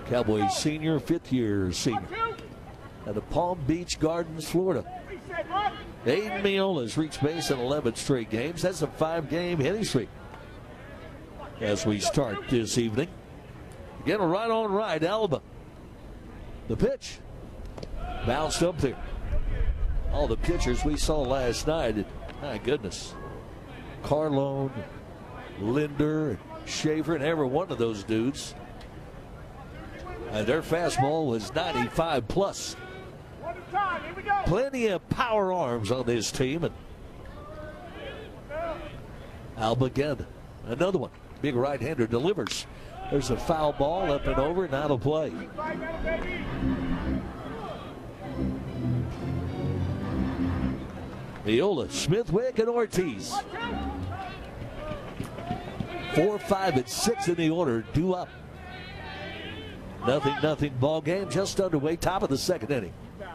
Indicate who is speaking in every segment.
Speaker 1: Cowboys senior, fifth-year senior out of Palm Beach Gardens, Florida. Aiden Meola has reached base in 11 straight games. That's a 5-game hitting streak as we start this evening. Again, a right on right, Alba. The pitch bounced up there. All the pitchers we saw last night, my goodness. Carlone, Linder, Schaefer, and every one of those dudes. Their fastball was 95 plus. Plenty of power arms on this team. And Alba again, another one. Big right-hander delivers. There's a foul ball up and over and out of play. Meola, Smithwick, and Ortiz. 4, 5, and 6 in the order, due up. Nothing ball game, just underway, top of the second inning.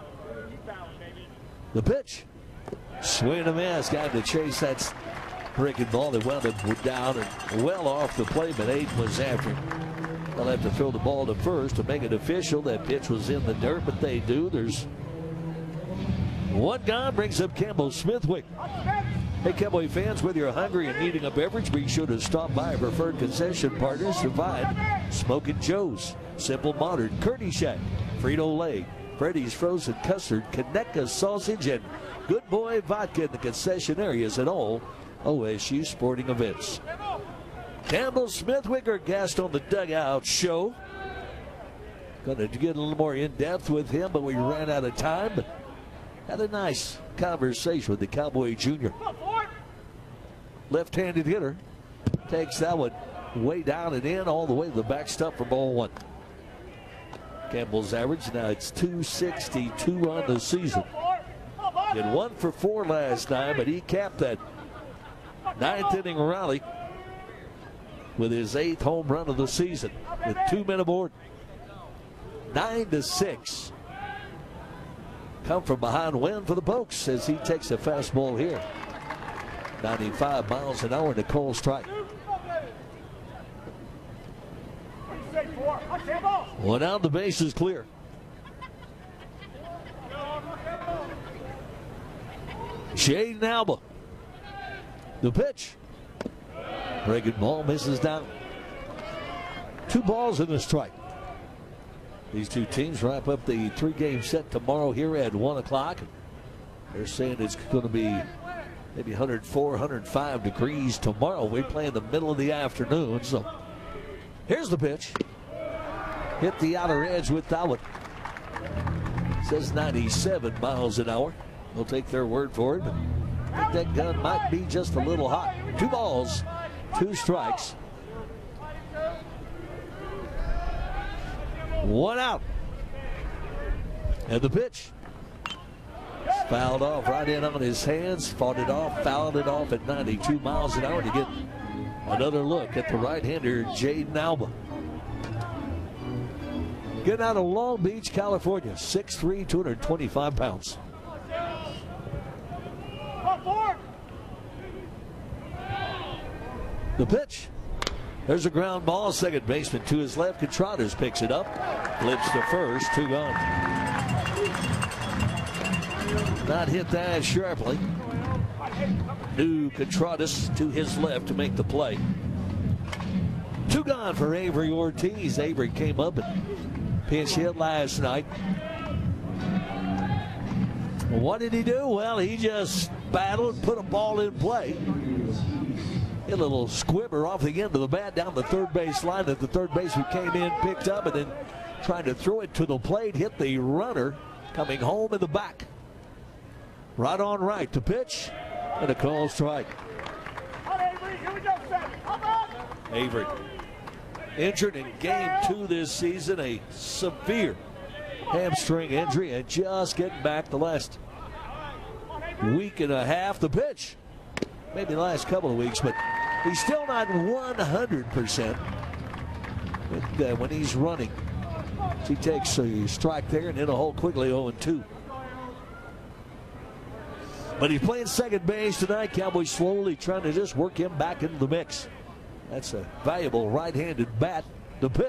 Speaker 1: The pitch. Swing and a miss. Got to chase that breaking ball that wound up down and well off the plate, but Aiden was after him. They'll have to throw the ball to first to make it official. That pitch was in the dirt, but they do. There's one gone, brings up Campbell Smithwick. Hey, Cowboy fans, whether you're hungry and needing a beverage, be sure to stop by our preferred concession partners to find Smokin' Joe's, Simple Modern, Curdy Shack, Frito-Lay, Freddy's Frozen Custard, Conecuh Sausage, and Good Boy Vodka in the concession areas at all OSU sporting events. Campbell Smithwick, our guest on the Dugout Show. Going to get a little more in-depth with him, but we ran out of time. But had a nice conversation with the Cowboy Junior. Left-handed hitter takes that one way down and in, all the way to the backstop for ball one. Campbell's average now it's 262 on the season. Did 1 for 4 last night, but he capped that 9th inning rally with his 8th home run of the season with 2 men aboard. 9-6. Come from behind win for the Pokes as he takes a fastball here. 95 miles an hour to Cole strike. One out, the base is clear. Jaden Alba. The pitch. Breaking ball misses down. 2 balls and a strike. These two teams wrap up the 3-game set tomorrow here at 1 o'clock. They're saying it's going to be maybe 104, 105 degrees tomorrow. We play in the middle of the afternoon. So here's the pitch. Hit the outer edge with that one. Says 97 miles an hour. We'll take their word for it, but I think that gun might be just a little hot. 2 balls, 2 strikes. 1 out. And the pitch. Fouled off right in on his hands. Fought it off, fouled it off at 92 miles an hour to get another look at the right-hander, Jaden Alba. Getting out of Long Beach, California. 6'3", 225 pounds. The pitch. There's a ground ball. Second baseman to his left. Contreras picks it up. Flips to first. 2 gone. Not hit that sharply. New Contreras to his left to make the play. 2 gone for Avery Ortiz. Avery came up and pinch hit last night. What did he do? Well, he just battled, put a ball in play. Hit a little squibber off the end of the bat down the third base line that the third baseman came in, picked up, and then trying to throw it to the plate, hit the runner coming home in the back. Right on right to pitch, and a call strike. Avery injured in game 2 this season, a severe hamstring injury, and just getting back the last week and a half. The pitch, maybe the last couple of weeks, but he's still not 100% when he's running. He takes a strike there and hit a hole quickly, 0-2. But he's playing second base tonight. Cowboys slowly trying to just work him back into the mix. That's a valuable right-handed bat. The pitch.